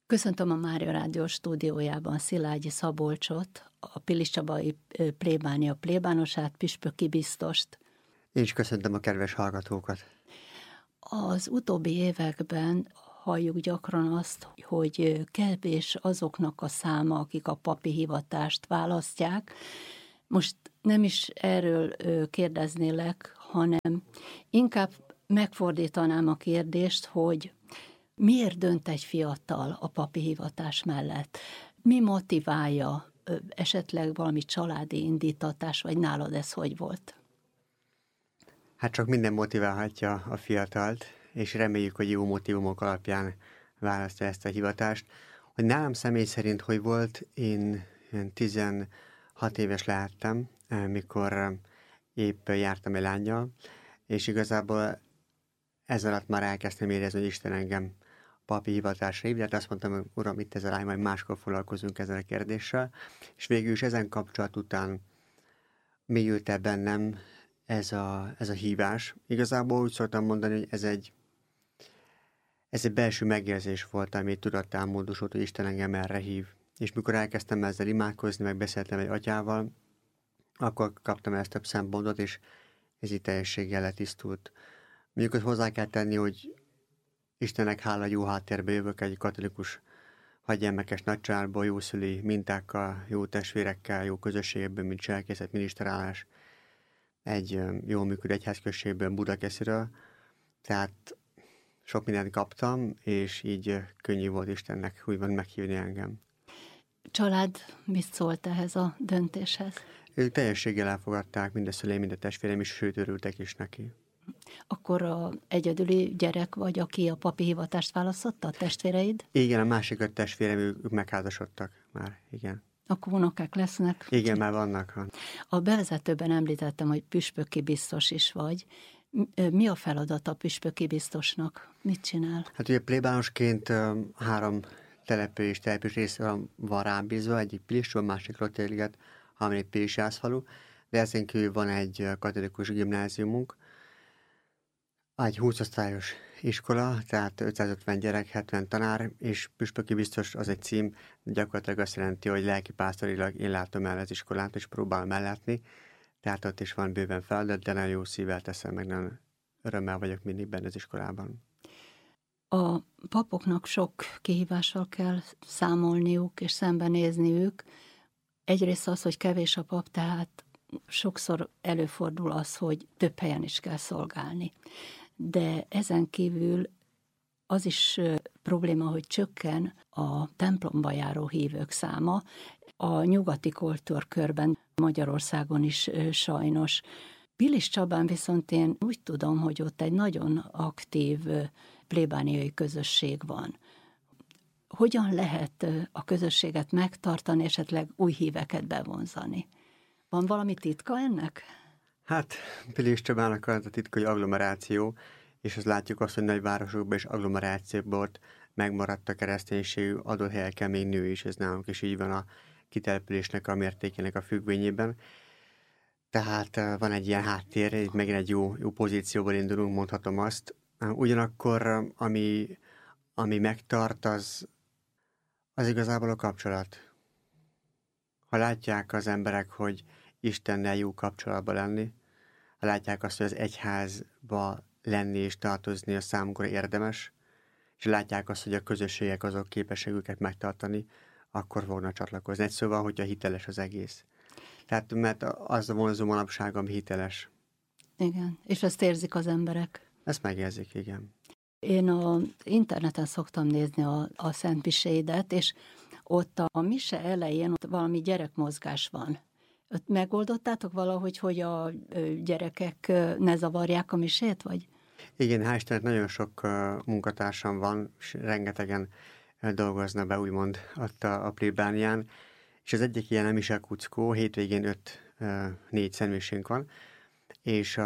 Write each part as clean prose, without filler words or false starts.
Köszöntöm a Mária Rádió stúdiójában Szilágyi Szabolcsot, a Piliscsabai plébánia plébánosát, Püspöki biztost. Én is köszöntöm a kedves hallgatókat. Az utóbbi években halljuk gyakran azt, hogy kevés azoknak a száma, akik a papi hivatást választják. Most nem is erről kérdeznélek, hanem inkább megfordítanám a kérdést, hogy miért dönt egy fiatal a papi hivatás mellett? Mi motiválja? Esetleg valami családi indítatás, vagy nálad ez hogy volt? Hát csak minden motiválhatja a fiatalt, és reméljük, hogy jó motivumok alapján választja ezt a hivatást. Hogy nálam személy szerint hogy volt, én 16 éves lehettem, mikor épp jártam egy lánnyal, és igazából ez alatt már elkezdtem érezni, hogy Isten engem papi hivatásra hív, de hát azt mondtam, hogy uram, itt ez a lány, majd máskor foglalkozunk ezzel a kérdéssel, és végül is ezen kapcsolat után mélyült el bennem ez a hívás. Igazából úgy szoktam mondani, hogy ez egy belső megérzés volt, ami tudattán módosult, hogy Isten engem erre hív. És mikor elkezdtem ezzel imádkozni, meg beszéltem egy atyával, akkor kaptam ezt több szempontot, és ez így teljességgel letisztult. Mondjuk, hogy hozzá kell tenni, hogy Istennek hála, jó háttérbe jövök, egy katolikus hadgyermekes nagycsaládból, jó szüli mintákkal, jó testvérekkel, jó közösségekből, mint cselkészet, miniszterálás, egy jól működő egyházközségből, Budakesziről. Tehát sok mindent kaptam, és így könnyű volt Istennek úgymond meghívni engem. Család mit szólt ehhez a döntéshez? Ők teljességgel elfogadták, mind a szüleim, mind a testvérem is, sőt örültek is neki. Akkor a egyedüli gyerek vagy, aki a papi hivatást választotta, a testvéreid? Igen, a másik 5 testvérem, ők megházasodtak már, igen. Akkor unokák lesznek? Igen, már vannak. A bevezetőben említettem, hogy püspöki biztos is vagy. Mi a feladata a püspöki biztosnak? Mit csinál? Hát ugye plébánosként 3 település részre van rám bízva, egyik Piliscsa, másik Rotérliget, harmadik Pilisjászfalu, de ezen kívül van egy katolikus gimnáziumunk, egy 20 osztályos iskola, tehát 550 gyerek, 70 tanár, és püspöki biztos az egy cím, gyakorlatilag azt jelenti, hogy lelkipásztorilag én látom el az iskolát, és próbálom ellátni, tehát ott is van bőven feladat, de nagyon jó szívvel teszem, meg nagyon örömmel vagyok mindig benne az iskolában. A papoknak sok kihívással kell számolniuk és szembenézniük. Egyrészt az, hogy kevés a pap, tehát sokszor előfordul az, hogy több helyen is kell szolgálni. De ezen kívül az is probléma, hogy csökken a templomba járó hívők száma. A nyugati kultúrkörben, Magyarországon is sajnos. Piliscsabán viszont én úgy tudom, hogy ott egy nagyon aktív plébániai közösség van. Hogyan lehet a közösséget megtartani, esetleg új híveket bevonzani? Van valami titka ennek? Hát Piliscsabának az a titka, hogy agglomeráció, és azt látjuk azt, hogy nagyvárosokban és agglomerációkban megmaradt a kereszténységű, adott helyeken még nő is, ez nálunk is így van a kitelepülésnek a mértékének a függvényében. Tehát van egy ilyen háttér, itt megint egy jó pozícióból indulunk, mondhatom azt. Ugyanakkor, ami megtart, az igazából a kapcsolat. Ha látják az emberek, hogy Istennel jó kapcsolatban lenni, ha látják azt, hogy az egyházba lenni és tartozni a számukra érdemes, és látják azt, hogy a közösségek azok képesek őket megtartani, akkor fognak csatlakozni. Egy szóval, hogyha hiteles az egész. Tehát, mert az a vonzó manapság, ami hiteles. Igen, és ezt érzik az emberek. Ezt megérzik, igen. Én az interneten szoktam nézni a szentmiséidet, és ott a mise elején ott valami gyerekmozgás van. Ott megoldottátok valahogy, hogy a gyerekek ne zavarják a misét, vagy? Igen, hál' Istennek nagyon sok munkatársam van, és rengetegen dolgoznak be, úgymond ott a plébánián, és az egyik ilyen a mise kuckó, hétvégén 4 szentmisünk van, és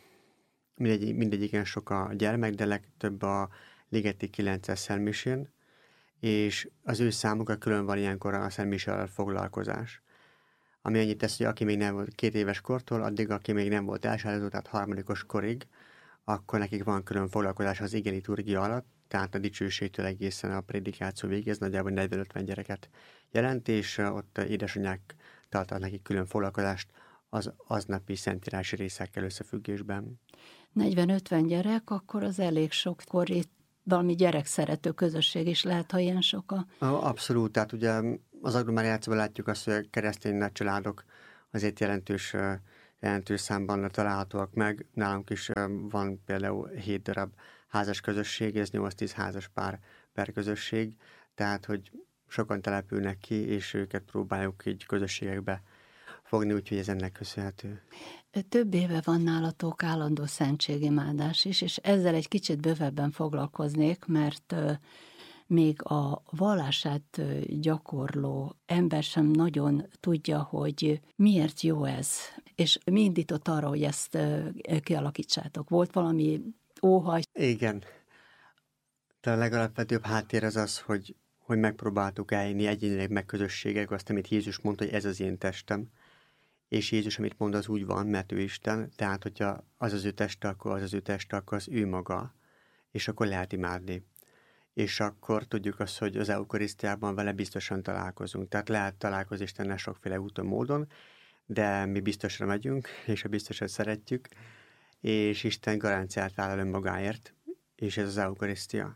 mindegyiken sok a gyermek, de legtöbb a ligeti 9-es szentmisén, és az ő számukra külön van ilyenkor a szentmise foglalkozás. Ami annyit tesz, hogy aki még nem volt 2 éves kortól, addig, aki még nem volt elsajátozó, tehát 3. korig, akkor nekik van külön foglalkozás az ige liturgia alatt, tehát a dicsőségtől egészen a prédikáció végig, ez nagyjából 40-50 gyereket jelent, és ott édesanyák tartanak nekik külön foglalkozást az aznapi szentírási részekkel összefüggésben. 40-50 gyerek, akkor az elég sok, akkor itt valami gyerekszerető közösség is lehet, ha ilyen sok a... Abszolút, tehát ugye az agglomerációban látjuk azt, hogy a keresztény nagycsaládok azért jelentős számban találhatóak meg. Nálunk is van például 7 darab házas közösség, ez 8-10 házas pár per közösség, tehát hogy sokan települnek ki, és őket próbáljuk így közösségekbe fogni, úgyhogy ez ennek köszönhető. Több éve van nálatok állandó szentségimádás is, és ezzel egy kicsit bővebben foglalkoznék, mert még a vallását gyakorló ember sem nagyon tudja, hogy miért jó ez, és mi indított arra, hogy ezt kialakítsátok. Volt valami óhaj? Igen. De a legalapvetőbb háttér az az, hogy megpróbáltuk elhinni egyénileg meg közösségek azt, amit Jézus mondta, hogy ez az én testem. És Jézus, amit mond, az úgy van, mert ő Isten, tehát hogyha az az ő teste, akkor az az ő teste, akkor az ő maga, és akkor lehet imádni. És akkor tudjuk azt, hogy az eukarisztiában vele biztosan találkozunk. Tehát lehet találkozni Istennel sokféle úton, módon, de mi biztosra megyünk, és a biztosat szeretjük, és Isten garanciát vállal önmagáért, és ez az eukarisztia.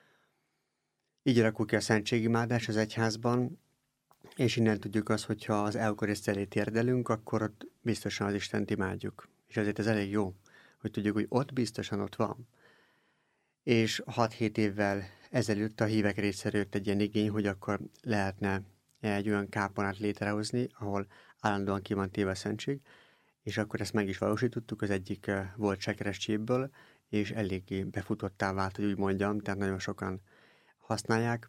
Így alakul ki a szentségimádás az egyházban, és innen tudjuk azt, hogyha az eukarisztia elé térdelünk, akkor ott biztosan az Istent imádjuk. És ezért ez elég jó, hogy tudjuk, hogy ott biztosan ott van. És 6-7 évvel ezelőtt a hívek részéről jött egy ilyen igény, hogy akkor lehetne egy olyan kápolnát létrehozni, ahol állandóan ki van téve a szentség, és akkor ezt meg is valósítottuk, az egyik volt Sekerescséből, és eléggé befutottá vált, hogy úgy mondjam, tehát nagyon sokan használják,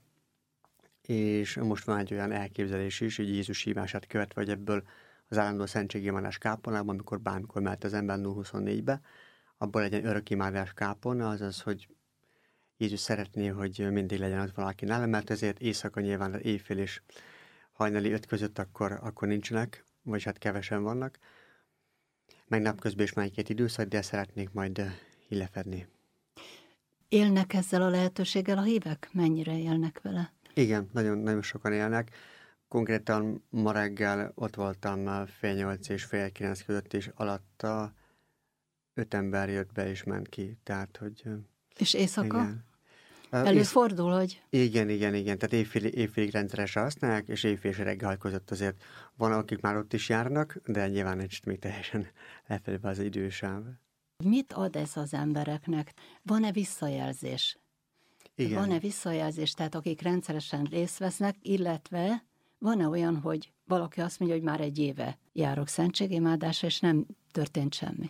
és most van egy olyan elképzelés is, hogy Jézus hívását követve, hogy ebből az állandó szentségimádás kápolnában, amikor bármikor mehet az ember 0-24-be, abból legyen örökimádás kápolna, azaz, hogy Jézus szeretné, hogy mindig legyen ott valaki nála, mert ezért éjszaka nyilván éjfél és hajnali 5 között akkor nincsenek, vagy hát kevesen vannak. Meg napközben is már egy-két időszak, de szeretnék majd lefedni. Élnek ezzel a lehetőséggel a hívek? Mennyire élnek vele? Igen, nagyon sokan élnek. Konkrétan ma reggel ott voltam fél 8 és fél 9 között, és alatta 5 ember jött be és ment ki. Tehát, hogy... És éjszaka? Igen. Előfordul, hogy... Igen. Tehát évfélig rendszeresen használják, és éjfél és reggel között azért van, akik már ott is járnak, de nyilván nincs még teljesen lefedve az idősáv. Mit ad ez az embereknek? Van-e visszajelzés? Igen. Van-e visszajelzés, tehát akik rendszeresen részt vesznek, illetve van-e olyan, hogy valaki azt mondja, hogy már egy éve járok szentségimádásra, és nem történt semmi?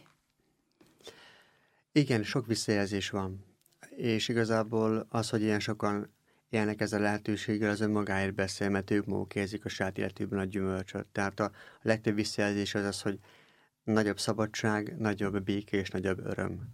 Igen, sok visszajelzés van. És igazából az, hogy ilyen sokan élnek ezzel a lehetőséggel, az önmagáért beszél, mert ők maguk érzik a saját életükben a gyümölcsöt. Tehát a legtöbb visszajelzés az az, hogy nagyobb szabadság, nagyobb béke és nagyobb öröm.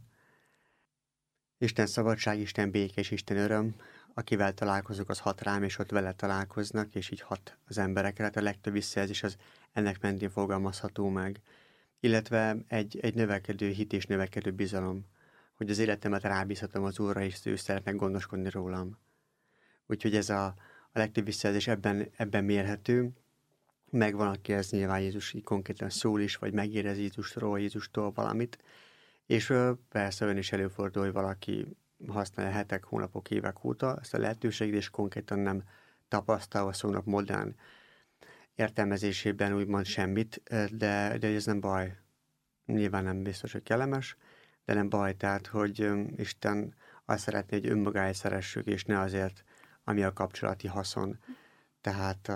Isten szabadság, Isten béke és Isten öröm, akivel találkozok, az hat rám, és ott vele találkoznak, és így hat az emberekre. Hát a legtöbb visszajelzés az ennek mentén fogalmazható meg. Illetve egy növekedő hit és növekedő bizalom, hogy az életemet rábízhatom az Úrra, és ő szeretne gondoskodni rólam. Úgyhogy ez a legtöbb visszajelzés ebben mérhető. Megvan, aki ez nyilván Jézus így konkrétan szól is, vagy megérez Jézustól valamit. És persze ön is előfordul, hogy valaki használja hetek, hónapok, évek óta ezt a lehetőséget, és konkrétan nem tapasztal a szónak modern értelmezésében úgymond semmit, de ez nem baj. Nyilván nem biztos, hogy kellemes, de nem baj, tehát, hogy Isten azt szeretné, hogy önmagáért szeressük, és ne azért, ami a kapcsolati haszon. Tehát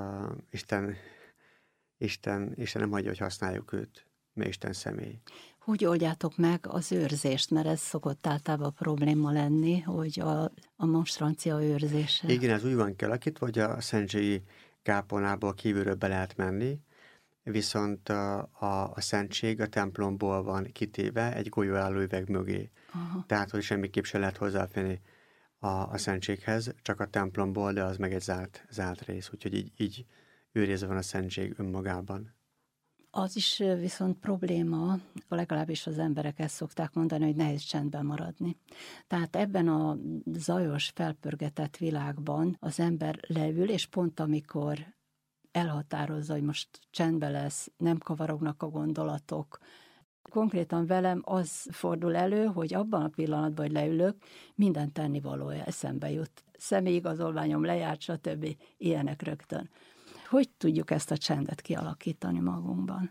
Isten nem hagyja, hogy használjuk őt, mert Isten személy. Hogy oldjátok meg az őrzést? Mert ez szokott általában probléma lenni, hogy a monstrancia őrzése. Igen, ez úgy van kialakítva, hogy a szentségi kápolnából kívülről be lehet menni, viszont a szentség a templomból van kitéve egy golyóálló üveg mögé. Aha. Tehát, hogy semmiképp sem lehet hozzáférni a szentséghez, csak a templomból, de az meg egy zárt rész, úgyhogy így őrizve van a szentség önmagában. Az is viszont probléma, legalábbis az emberek ezt szokták mondani, hogy nehéz csendben maradni. Tehát ebben a zajos, felpörgetett világban az ember leül, és pont amikor elhatározza, hogy most csendben lesz, nem kavarognak a gondolatok. Konkrétan velem az fordul elő, hogy abban a pillanatban, hogy leülök, minden tennivalója eszembe jut. Személyigazolványom lejárt, stb. Ilyenek rögtön. Hogy tudjuk ezt a csendet kialakítani magunkban?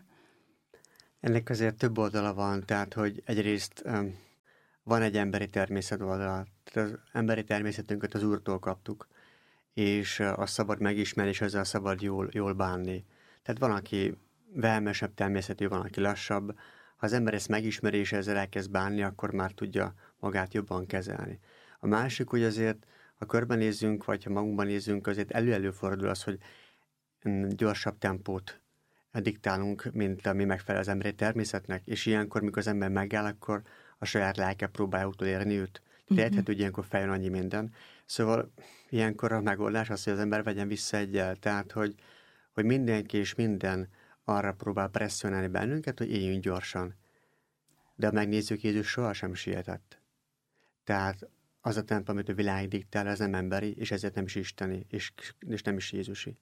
Ennek azért több oldala van, tehát hogy egyrészt van egy emberi természet oldala. Tehát az emberi természetünket az Úrtól kaptuk, és azt szabad megismerni, és ezzel szabad jól bánni. Tehát van, aki velmesebb természetű, van, aki lassabb. Ha az ember ezt megismeri, és ezzel elkezd bánni, akkor már tudja magát jobban kezelni. A másik, hogy azért, ha körbenézzünk, vagy ha magunkban nézzünk, azért előfordul az, hogy gyorsabb tempót diktálunk, mint ami megfelel az emberi természetnek, és ilyenkor, mikor az ember megáll, akkor a saját lelke próbálja utolérni őt. Érthető, hogy ilyenkor feljön annyi minden. Szóval ilyenkor a megoldás az, hogy az ember vegyen vissza egyel, tehát, hogy mindenki és minden arra próbál presszionálni bennünket, hogy éljünk gyorsan. De ha megnézzük, Jézus sohasem sietett. Tehát az a tempó, amit a világ diktál, az nem emberi, és ezért nem is isteni, és nem is Jézusi.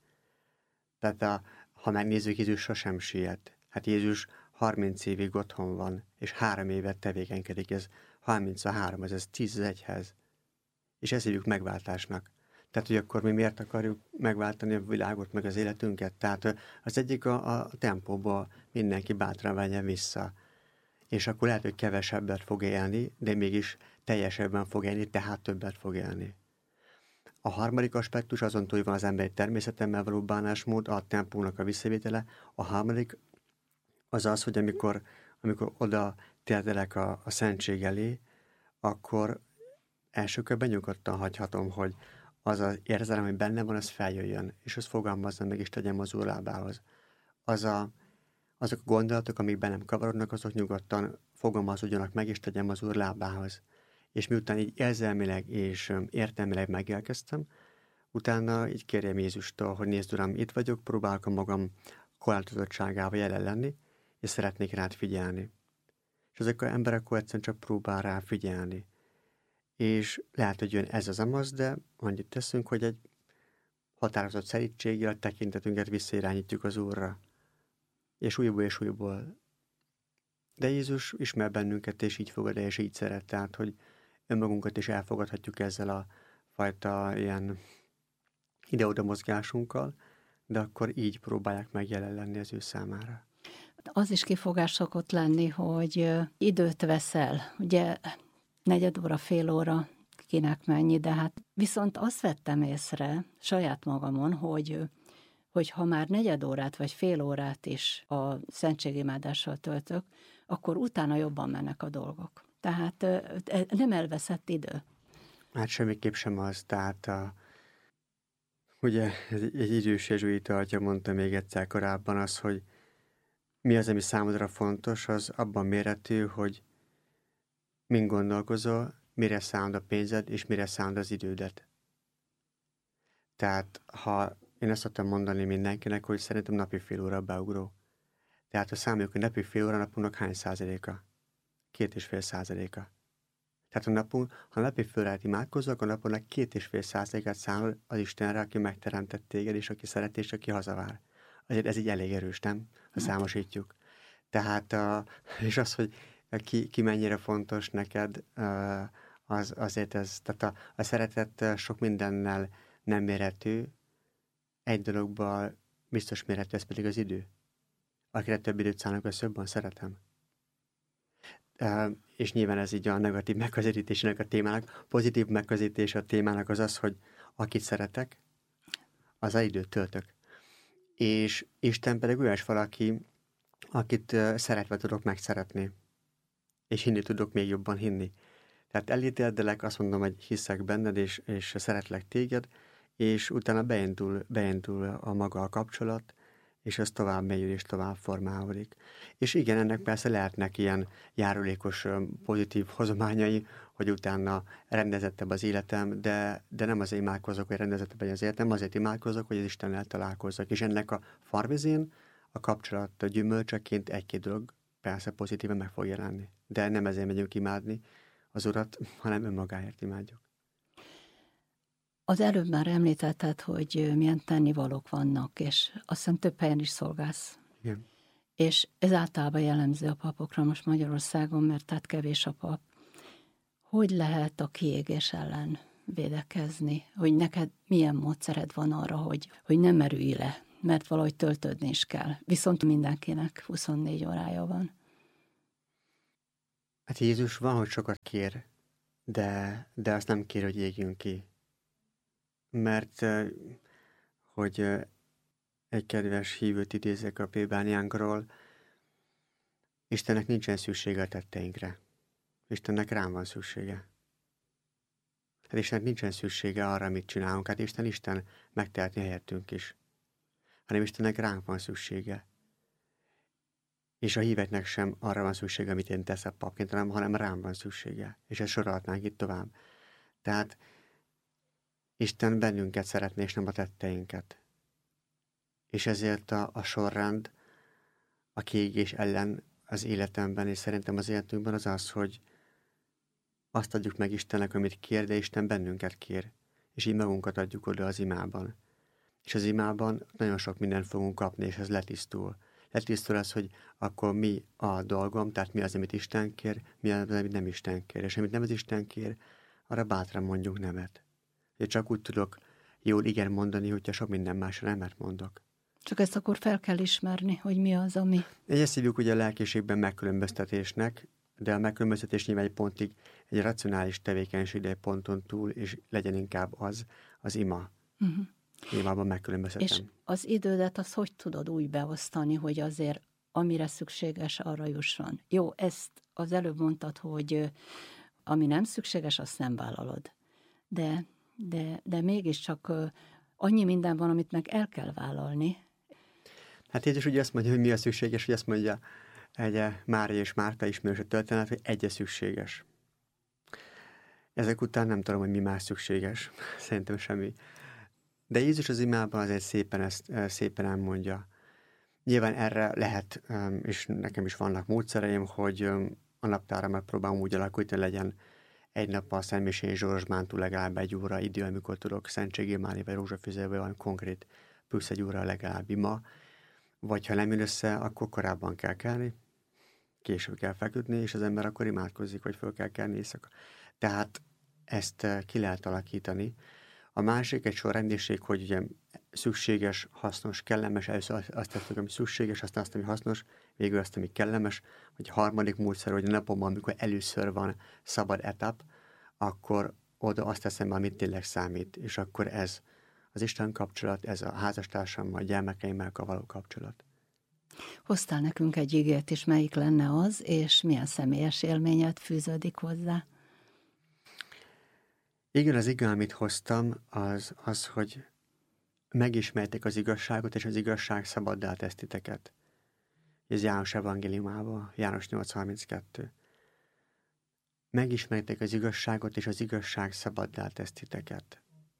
Tehát ha megnézzük, Jézus sosem siet. Hát Jézus 30 évig otthon van, és 3 évet tevékenykedik, ez 33, ez 10-1-hez. És ezt hívjuk megváltásnak. Tehát, hogy akkor mi miért akarjuk megváltani a világot, meg az életünket? Tehát az egyik a tempóból mindenki bátran vegyen vissza. És akkor lehet, hogy kevesebbet fog élni, de mégis teljesebben fog élni, tehát többet fog élni. A harmadik aspektus azon túl van az emberi természetemmel való bánásmód, a tempónak a visszavétele. A harmadik az az, hogy amikor oda térdelek a szentség elé, akkor első körben nyugodtan hagyhatom, hogy az az érzelem, hogy benne van, az feljöjjön, és az fogalmazza meg, és tegyem az Úr lábához. Azok a gondolatok, amik bennem kavarodnak, azok nyugodtan fogalmazódjanak meg, és tegyem az Úr lábához. És miután így érzelmileg és értelmileg megélkeztem, utána így kérjem Jézustól, hogy nézd, Uram, itt vagyok, próbálok a magam korlátozottságával jelen lenni, és szeretnék rád figyelni. És azok az emberek akkor egyszerűen csak próbál rá figyelni. És lehet, hogy jön ez az amaz, de annyit teszünk, hogy egy határozott szerítséggel a tekintetünket visszairányítjuk az Úrra. És újból. De Jézus ismer bennünket, és így fogad el, és így szeret, tehát, hogy önmagunkat is elfogadhatjuk ezzel a fajta ilyen ide-oda mozgásunkkal, de akkor így próbálják meg jelen lenni az ő számára. Az is kifogás szokott lenni, hogy időt veszel. Ugye 4 óra, fél óra, kinek mennyi, de hát viszont azt vettem észre saját magamon, hogy ha már 4 órát vagy fél órát is a szentségimádással töltök, akkor utána jobban mennek a dolgok. Tehát nem elveszett idő. Hát semmiképp sem az, tehát ugye egy idős jezsuita atya mondta még egyszer korábban az, hogy mi az, ami számodra fontos, az abban méretű, hogy mind gondolkozol, mire szánd a pénzed, és mire szánd az idődet. Tehát, ha én azt szoktam mondani mindenkinek, hogy szerintem napi fél óra beugró. Tehát, ha számoljuk, hogy napi fél óra napunknak hány százaléka? 2,5%. Tehát ha napi fél órát imádkozol, akkor naponnak 2,5%-át számol az Istenre, aki megteremtett téged, és aki szeret, és aki hazavár. Azért ez így elég erős, nem? Ha számosítjuk. Tehát, és az, hogy ki mennyire fontos neked, azért ez, tehát a szeretet sok mindennel nem mérhető, egy dologban biztos mérhető, ez pedig az idő. Akire több időt szánok, azt jobban szeretem. És nyilván ez így a negatív megközelítésének a témának. Pozitív megközelítés a témának az, hogy akit szeretek, az időt töltök. És Isten pedig olyas valaki, akit szeretve tudok megszeretni. És hinni tudok még jobban hinni. Tehát elítéldelek, azt mondom, hogy hiszek benned, és szeretlek téged, és utána beindul a maga a kapcsolat, és ez tovább mélyül és tovább formálódik. És igen, ennek persze lehetnek ilyen járulékos pozitív hozományai, hogy utána rendezettebb az életem, de nem azért imádkozok, hogy rendezettebb legyen az életem, azért imádkozok, hogy az Istennel találkozzak. És ennek a farvezén a kapcsolat a gyümölcseként egy-két dolog persze pozitívan meg fog jelenni. De nem ezért megyünk imádni az Urat, hanem önmagáért imádjuk. Az előbb már említetted, hogy milyen tennivalók vannak, és azt hiszem több helyen is szolgálsz. Igen. És ez általában jellemző a papokra most Magyarországon, mert tehát kevés a pap. Hogy lehet a kiégés ellen védekezni? Hogy neked milyen módszered van arra, hogy nem merülj le, mert valahogy töltődni is kell. Viszont mindenkinek 24 órája van. Hát Jézus van, hogy sokat kér, de azt nem kér, hogy égjünk ki. Mert, hogy egy kedves hívőt idézek a plébániánkról, Istennek nincsen szüksége a tetteinkre. Istennek rám van szüksége. Hát Istennek nincsen szüksége arra, amit csinálunk. Hát Isten megtehetni helyettünk is. Hanem Istennek ránk van szüksége. És a híveknek sem arra van szüksége, amit én teszek papként, hanem rám van szüksége. És ezt sorolhatnánk itt tovább. Tehát Isten bennünket szeretné, és nem a tetteinket. És ezért a sorrend a kiégés ellen az életemben, és szerintem az életünkben az, hogy azt adjuk meg Istennek, amit kér, de Isten bennünket kér. És így magunkat adjuk oda az imában. És az imában nagyon sok mindent fogunk kapni, és ez letisztul. Letisztul az, hogy akkor mi a dolgom, tehát mi az, amit Isten kér, mi az, amit nem Isten kér. És amit nem az Isten kér, arra bátran mondjuk nemet. Én csak úgy tudok jól igen mondani, hogyha sok minden másra nemet mondok. Csak ezt akkor fel kell ismerni, hogy mi az, ami... Ezt hívjuk ugye a lelkiségben megkülönböztetésnek, de a megkülönböztetés nyilván egy pontig egy racionális tevékenység, de egy ponton túl, és legyen inkább az ima. Uh-huh. Imában megkülönböztetem. És az idődet azt hogy tudod úgy beosztani, hogy azért amire szükséges, arra jusson? Jó, ezt az előbb mondtad, hogy ami nem szükséges, azt nem vállalod. De mégiscsak annyi minden van, amit meg el kell vállalni. Hát Jézus ugye azt mondja, hogy mi a szükséges, hogy azt mondja egy Mária és Márta ismerős a történet, hogy egy szükséges. Ezek után nem tudom, hogy mi más szükséges. Szerintem semmi. De Jézus az imában azért szépen elmondja. Nyilván erre lehet, és nekem is vannak módszereim, hogy a naptára megpróbálom úgy alakítani, legyen egy nappal Szentmisén Zsorozsmán túl legalább egy óra idő, amikor tudok szentségimálni, vagy rózsafüzérbe, vagy valami konkrét plusz egy óra legalább ima. Vagy ha nem jön össze, akkor korábban kell kelni, később kell feküdni, és az ember akkor imádkozik, vagy föl kell kelni éjszaka. Tehát ezt ki lehet alakítani. A másik egy sorrendiség, hogy ugye szükséges, hasznos, kellemes, először azt tettük, ami szükséges, aztán azt, ami hasznos, végül azt, ami kellemes, vagy a harmadik módszer, hogy a napomban, amikor először van szabad etap, akkor oda azt teszem, amit tényleg számít, és akkor ez az Isten kapcsolat, ez a házastársammal, a gyermekeimmel való kapcsolat. Hoztál nekünk egy igét is, melyik lenne az, és milyen személyes élményed fűződik hozzá? Igen, az ige, amit hoztam, az, hogy megismerték az igazságot, és az igazság szabaddá tesz titeket. Ez János evangéliumában, János 8:32. Megismerték az igazságot, és az igazság szabaddá tesz titeket.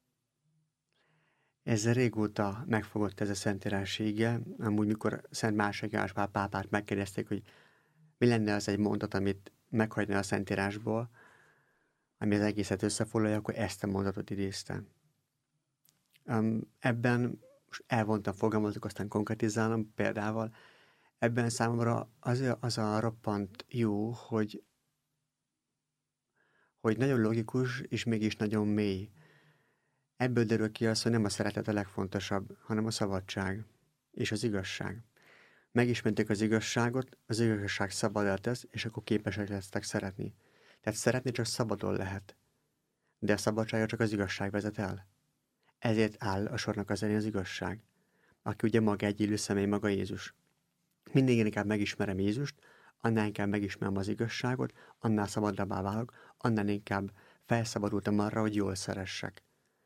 Ez régóta megfogott ez a Szentírás ige. Amúgy, mikor Szent második János Pál pápát megkérdezték, hogy mi lenne az egy mondat, amit meghagyna a Szentírásból, ami az egészet összefoglalja, akkor ezt a mondatot idéztem. Ebben most elvontam fogalmazok, aztán konkretizálom példával. Ebben számomra az a roppant jó, hogy nagyon logikus, és mégis nagyon mély. Ebből derül ki az, hogy nem a szeretet a legfontosabb, hanem a szabadság és az igazság. Megismerték az igazságot, az igazság szabaddá tesz, és akkor képesek lesztek szeretni. Tehát szeretni csak szabadon lehet. De a szabadságra csak az igazság vezet el. Ezért áll a sornak az elején az igazság. Aki ugye maga egy élő személy, maga Jézus. Mindig inkább megismerem Jézust, annál inkább megismerem az igazságot, annál szabadabbá válok, annál inkább felszabadultam arra, hogy jól szeressek.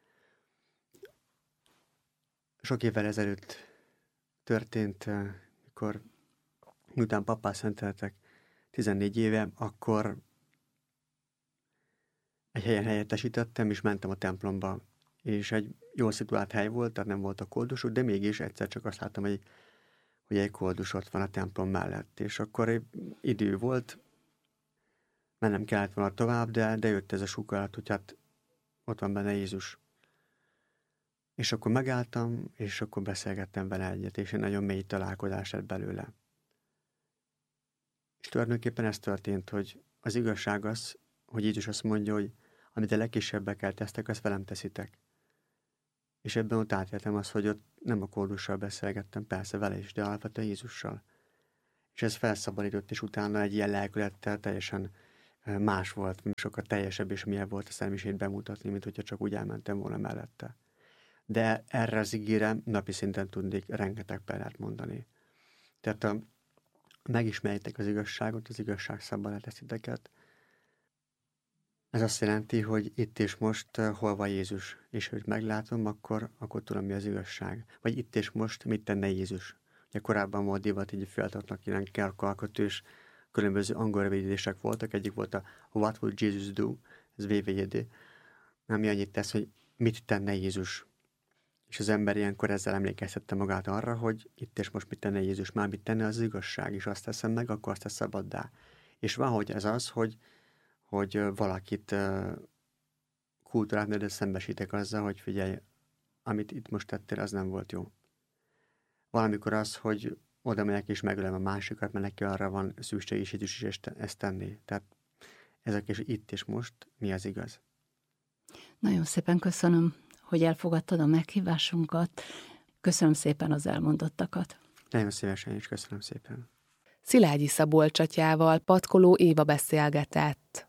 Sok évvel ezelőtt történt, mikor miután pappá szenteltek 14 éve, akkor egy helyen helyettesítettem, és mentem a templomba. És egy jól szituált hely volt, tehát nem voltak koldusok, de mégis egyszer csak azt láttam, hogy hogy egy koldus ott van a templom mellett, és akkor idő volt, mennem kellett volna tovább, de jött ez a sugallat, hogy hát ott van benne Jézus. És akkor megálltam, és akkor beszélgettem vele egyet, és egy nagyon mély találkozás lett belőle. És tulajdonképpen ez történt, hogy az igazság az, hogy Jézus azt mondja, hogy amit a legkisebbekkel tesztek, azt velem teszitek. És ebben ott átéltem azt, hogy ott nem a kódussal beszélgettem, persze vele is, de alapvetően Jézussal. És ez felszabadított, és utána egy ilyen lelkülettel teljesen más volt, sokkal teljesebb, és milyen volt a személyisét bemutatni, mint hogyha csak úgy elmentem volna mellette. De erre az ígére napi szinten tudnék rengeteg példát mondani. Tehát megismerjétek az igazságot, az igazság szabadá tesz titeket. Ez azt jelenti, hogy itt és most hol van Jézus, és hogy meglátom, akkor tudom, mi az igazság. Vagy itt és most mit tenne Jézus. Ugye korábban volt divat, így fiataloknak ilyen kerkalkotős, különböző angol rövidítések voltak. Egyik volt a What would Jesus do? Ez VVJD. Ami annyit tesz, hogy mit tenne Jézus. És az ember ilyenkor ezzel emlékeztette magát arra, hogy itt és most mit tenne Jézus, már mit tenne az igazság, és azt teszem meg, akkor azt tesz szabaddá. És van, hogy ez az, hogy valakit kultúrát, de szembesítek azzal, hogy figyelj, amit itt most tettél, az nem volt jó. Valamikor az, hogy oda megyek és megölöm a másikat, mert neki arra van szükség, és Jézus is ezt tenni. Tehát ezek is itt és most mi az igaz. Nagyon szépen köszönöm, hogy elfogadtad a meghívásunkat. Köszönöm szépen az elmondottakat. Nagyon szívesen is köszönöm szépen. Szilágyi Szabolcs atyával Patkoló Éva beszélgetett.